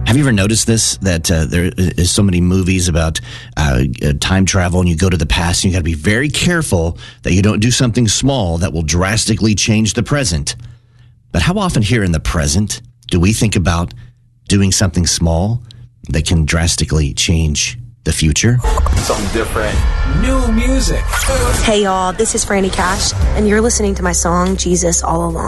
Have you ever noticed this, that there is so many movies about time travel, and you go to the past, and you got to be very careful that you don't do something small that will drastically change the present. But how often here in the present do we think about doing something small that can drastically change the future? Something different. New music. Hey y'all, this is Franny Cash, and you're listening to my song, Jesus All Alone.